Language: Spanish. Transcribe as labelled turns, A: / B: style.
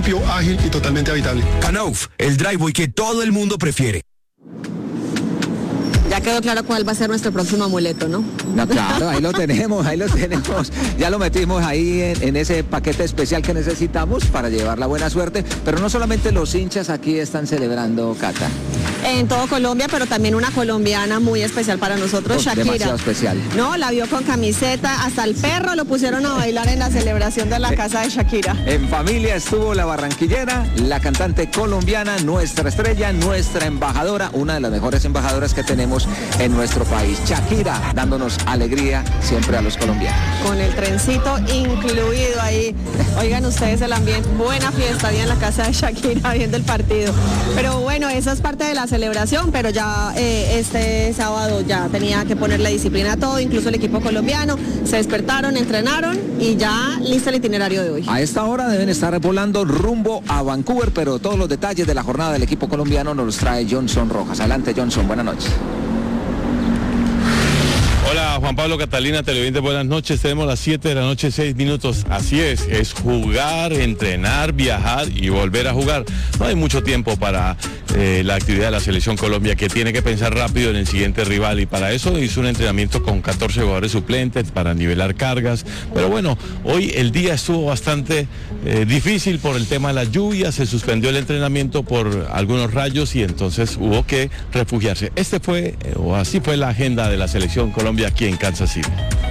A: limpio, ágil y totalmente habitable.
B: Knauf, el driveway que todo el mundo prefiere.
C: Ya quedó claro cuál va a ser nuestro próximo amuleto, ¿no?
D: No, claro, ahí lo tenemos. Ya lo metimos ahí en ese paquete especial que necesitamos para llevar la buena suerte. Pero no solamente los hinchas aquí están celebrando, Cata.
C: En todo Colombia, pero también una colombiana muy especial para nosotros, Shakira.
D: Demasiado especial.
C: No, la vio con camiseta, hasta el perro lo pusieron a bailar en la celebración de la casa de Shakira.
D: En familia estuvo la barranquillera, la cantante colombiana, nuestra estrella, nuestra embajadora, una de las mejores embajadoras que tenemos en nuestro país. Shakira, dándonos alegría siempre a los colombianos.
C: Con el trencito incluido ahí. Oigan ustedes el ambiente, buena fiesta ahí en la casa de Shakira viendo el partido. Pero bueno, eso es parte de la celebración, pero ya este sábado ya tenía que ponerle disciplina a todo, incluso el equipo colombiano. Se despertaron, entrenaron y ya listo el itinerario de hoy.
D: A esta hora deben estar volando rumbo a Vancouver, pero todos los detalles de la jornada del equipo colombiano nos los trae Johnson Rojas. Adelante, Johnson, buenas noches.
E: Hola Juan Pablo, Catalina, televidentes, buenas noches. Tenemos las 7 de la noche, 6 minutos. Así es jugar, entrenar, viajar y volver a jugar. No hay mucho tiempo para la actividad de la Selección Colombia, que tiene que pensar rápido en el siguiente rival, y para eso hizo un entrenamiento con 14 jugadores suplentes para nivelar cargas. Pero bueno, hoy el día estuvo bastante difícil por el tema de la lluvia, se suspendió el entrenamiento por algunos rayos y entonces hubo que refugiarse. Así fue la agenda de la Selección Colombia aquí en Kansas City.